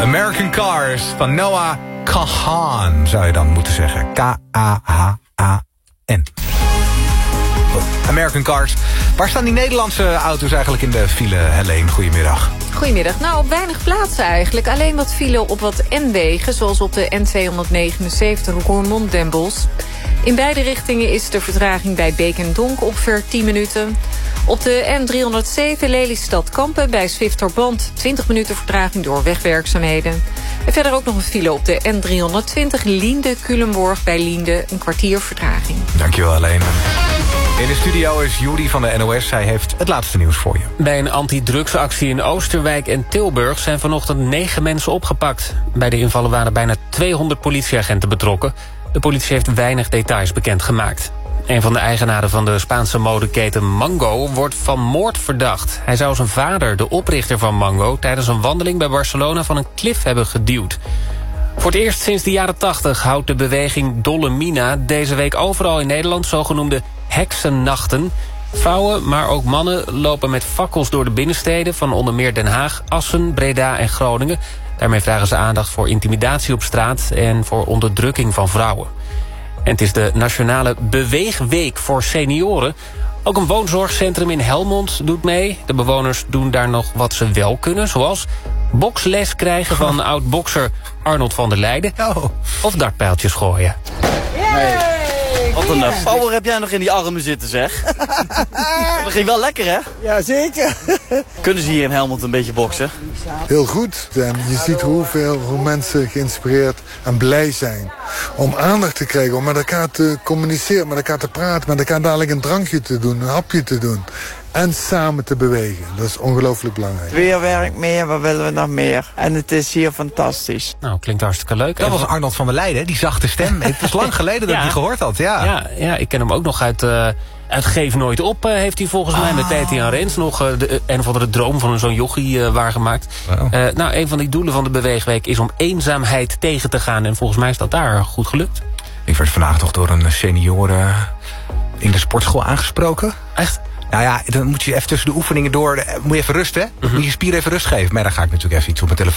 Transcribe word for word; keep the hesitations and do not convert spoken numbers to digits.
American Cars van Noah Kahan, zou je dan moeten zeggen. K A H A N. American Cars. Waar staan die Nederlandse auto's eigenlijk in de file, Helene? Goedemiddag. Goedemiddag. Nou, op weinig plaatsen eigenlijk. Alleen wat file op wat N-wegen, zoals op de N tweehonderdnegenenzeventig Roermond-Den Bosch. In beide richtingen is de vertraging bij Beek en Donk ongeveer tien minuten. Op de N driehonderdzeven Lelystad-Kampen bij Zwifterband twintig minuten vertraging door wegwerkzaamheden. En verder ook nog een file op de N driehonderdtwintig Liende-Culemborg bij Liende, een kwartier vertraging. Dankjewel, Helene. In de studio is Juri van de N O S. Hij heeft het laatste nieuws voor je. Bij een antidrugsactie in Oosterwijk en Tilburg zijn vanochtend negen mensen opgepakt. Bij de invallen waren bijna tweehonderd politieagenten betrokken. De politie heeft weinig details bekendgemaakt. Een van de eigenaren van de Spaanse modeketen Mango wordt van moord verdacht. Hij zou zijn vader, de oprichter van Mango, tijdens een wandeling bij Barcelona van een klif hebben geduwd. Voor het eerst sinds de jaren tachtig houdt de beweging Dolle Mina deze week overal in Nederland zogenoemde heksennachten. Vrouwen, maar ook mannen lopen met fakkels door de binnensteden van onder meer Den Haag, Assen, Breda en Groningen. Daarmee vragen ze aandacht voor intimidatie op straat en voor onderdrukking van vrouwen. En het is de Nationale Beweegweek voor senioren. Ook een woonzorgcentrum in Helmond doet mee. De bewoners doen daar nog wat ze wel kunnen, zoals boksles krijgen van oud-bokser Arnold van der Leijden. Oh. Of dartpijltjes gooien. Hey. Wat een uh, power heb jij nog in die armen zitten, zeg. Dat ging wel lekker, hè? Ja, zeker. Kunnen ze hier in Helmond een beetje boksen? Heel goed. En je ziet hoeveel hoe mensen geïnspireerd en blij zijn om aandacht te krijgen, om met elkaar te communiceren, met elkaar te praten, met elkaar dadelijk een drankje te doen, een hapje te doen. En samen te bewegen. Dat is ongelooflijk belangrijk. Weer werkt meer, wat willen we nog meer? En het is hier fantastisch. Nou, klinkt hartstikke leuk. Dat was Arnold van der Leijden, die zachte stem. Het is lang geleden dat Ja. ik die gehoord had. Ja, Ja, ja, ik ken hem ook nog uit, uh, uit Geef Nooit Op. Uh, heeft hij volgens mij met Tetiaan Rens nog uh, de, uh, een of andere droom van zo'n jochie uh, waargemaakt. Wow. Uh, nou, een van die doelen van de Beweegweek is om eenzaamheid tegen te gaan. En volgens mij is dat daar goed gelukt. Ik werd vandaag nog door een senior uh, in de sportschool aangesproken. Echt? Nou ja, dan moet je even tussen de oefeningen door, moet je even rusten, hè? Mm-hmm. Moet je spieren even rust geven. Maar dan ga ik natuurlijk even iets op mijn telefoon